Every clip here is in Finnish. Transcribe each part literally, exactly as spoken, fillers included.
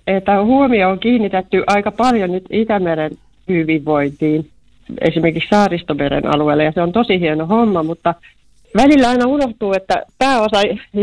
että huomio on kiinnitetty aika paljon nyt Itämeren hyvinvointiin, esimerkiksi Saaristomeren alueella, ja se on tosi hieno homma, mutta välillä aina unohtuu, että pääosa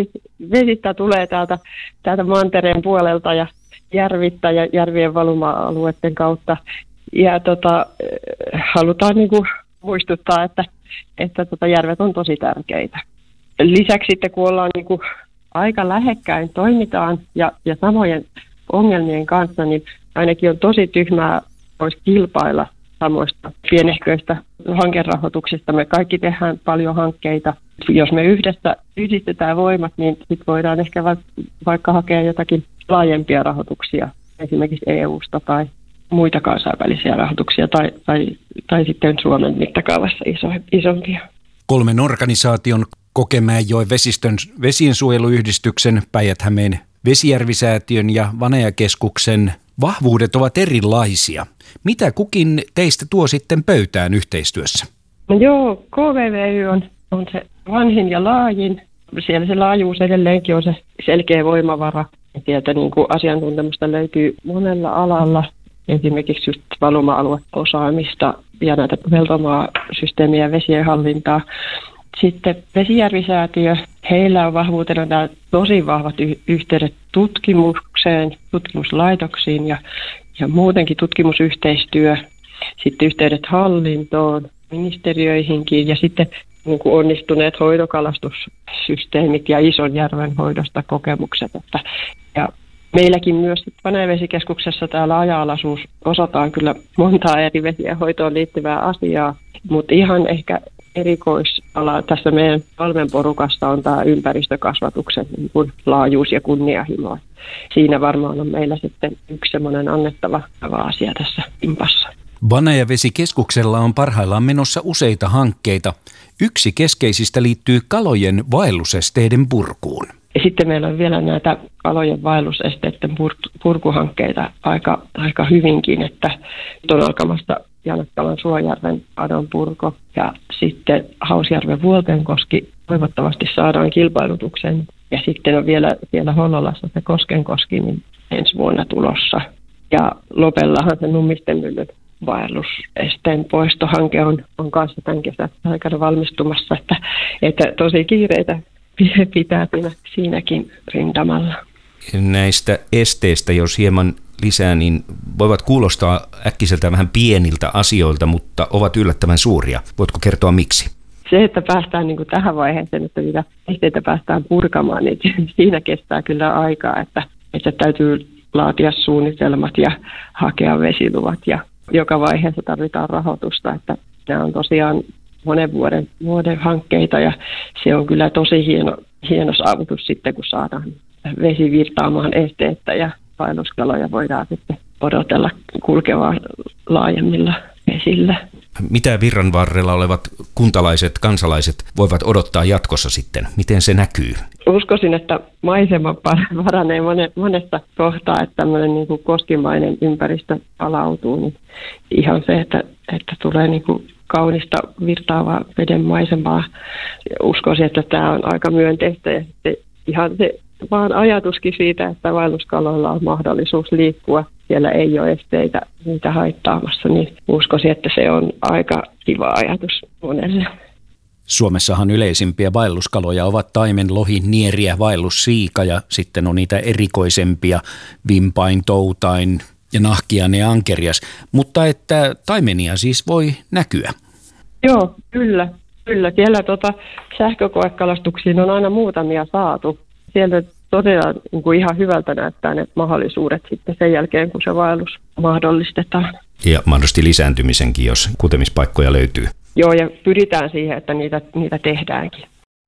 vesistä tulee täältä, täältä mantereen puolelta ja järvistä ja järvien valuma-alueiden kautta. Ja tota, halutaan niin kuin muistuttaa, että, että tota, järvet on tosi tärkeitä. Lisäksi sitten, kun ollaan niin kuin aika lähekkäin toimitaan ja, ja samojen ongelmien kanssa, niin ainakin on tosi tyhmää voisi kilpailla samoista pienehköistä hankerahoituksista. Me kaikki tehdään paljon hankkeita. Jos me yhdessä yhdistetään voimat, niin sitten voidaan ehkä vaikka hakea jotakin laajempia rahoituksia, esimerkiksi E U:sta tai muita kansainvälisiä rahoituksia, tai, tai, tai sitten Suomen mittakaavassa iso, isompia. Kolmen organisaation Kokemäenjoen vesistön vesiensuojeluyhdistyksen, Päijät-Hämeen Vesijärvisäätiön ja Vanejakeskuksen vahvuudet ovat erilaisia. Mitä kukin teistä tuo sitten pöytään yhteistyössä? No joo, K V V Y on, on se vanhin ja laajin. Siellä se laajuus edelleenkin on se selkeä voimavara. Sieltä niin kuin asiantuntemusta löytyy monella alalla. Esimerkiksi just valuma-alueosaamista ja näitä peltomaa-systeemiä ja vesien hallintaa. Sitten Vesijärvisäätiö, heillä on vahvuutena nämä tosi vahvat y- yhteydet tutkimukseen, tutkimuslaitoksiin ja, ja muutenkin tutkimusyhteistyö. Sitten yhteydet hallintoon, ministeriöihinkin ja sitten niin kuin onnistuneet hoitokalastussysteemit ja Isonjärven hoidosta kokemukset. Että, ja meilläkin myös Vanevesikeskuksessa tämä laaja-alaisuus osataan kyllä montaa eri vesien hoitoon liittyvää asiaa, mutta ihan ehkä erikoisala tässä meidän kolmen porukasta on tämä ympäristökasvatuksen niin kuin laajuus ja kunnianhimo. Siinä varmaan on meillä sitten yksi semmoinen annettava asia tässä impassa. Vanevesikeskuksella on parhaillaan menossa useita hankkeita. Yksi keskeisistä liittyy kalojen vaellusesteiden purkuun. Ja sitten meillä on vielä näitä kalojen vaellusesteiden purkuhankkeita aika, aika hyvinkin, että on alkamassa Janakkalan Suojärven adon purko ja sitten Hausjärven Vuoltenkoski toivottavasti saadaan kilpailutukseen. Ja sitten on vielä, vielä Hollolassa se Koskenkoski niin ensi vuonna tulossa. Ja Lopellahan se Nummistenmyllyn vaellusesteen poistohanke on, on kanssa tämän kesän aikana valmistumassa, että, että tosi kiireitä pitää siinä, siinäkin rintamalla. Näistä esteistä, jos hieman lisää, niin voivat kuulostaa äkkiseltä vähän pieniltä asioilta, mutta ovat yllättävän suuria. Voitko kertoa miksi? Se, että päästään niin kuin tähän vaiheeseen, että niitä esteitä päästään purkamaan, niin siinä kestää kyllä aikaa, että, että täytyy laatia suunnitelmat ja hakea vesiluvat ja joka vaiheessa tarvitaan rahoitusta, että nämä on tosiaan monen vuoden, vuoden hankkeita ja se on kyllä tosi hieno, hieno saavutus sitten, kun saadaan vesi virtaamaan esteettä ja vaelluskaloja voidaan sitten odotella kulkevaa laajemmilla vesillä. Mitä virran varrella olevat kuntalaiset, kansalaiset voivat odottaa jatkossa sitten? Miten se näkyy? Uskoisin, että maisema paranee monesta kohtaa, että tämmöinen niin kuin koskimainen ympäristö palautuu. Niin ihan se, että, että tulee niin kuin kaunista virtaavaa veden maisemaa. Uskoisin, että tämä on aika myönteistä ja sitten ihan se vaan ajatuskin siitä, että vaelluskaloilla on mahdollisuus liikkua. Siellä ei ole esteitä niitä haittaamassa, niin uskoisin, että se on aika kiva ajatus monelle. Suomessahan yleisimpiä vaelluskaloja ovat taimen, lohi, nieriä, vaellussiika ja sitten on niitä erikoisempia vimpain, toutain ja nahkiainen ja ankerias. Mutta että taimenia siis voi näkyä. Joo, kyllä. Kyllä. Siellä tota, sähkökoekalastuksiin on aina muutamia saatu. Sieltä todella niin kuin ihan hyvältä näyttää ne mahdollisuudet sitten sen jälkeen, kun se vaellus mahdollistetaan. Ja mahdollisesti lisääntymisenkin, jos kutemispaikkoja löytyy. Joo, ja pyritään siihen, että niitä, niitä tehdäänkin.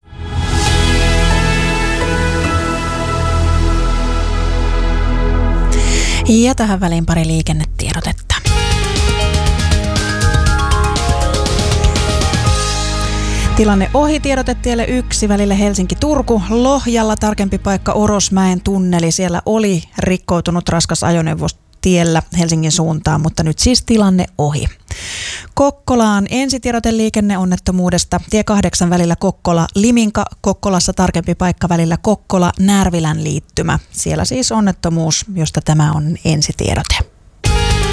Ja tähän väliin pari liikennetiedotetta. Tilanne ohi, tiedotetielle yksi välille Helsinki-Turku. Lohjalla tarkempi paikka Orosmäen tunneli. Siellä oli rikkoutunut raskas ajoneuvo tiellä Helsingin suuntaan, mutta nyt siis tilanne ohi. Kokkolaan ensitiedote liikenneonnettomuudesta. Tie kahdeksan välillä Kokkola-Liminka, Kokkolassa tarkempi paikka välillä Kokkola-Närvilän liittymä. Siellä siis onnettomuus, josta tämä on ensitiedote.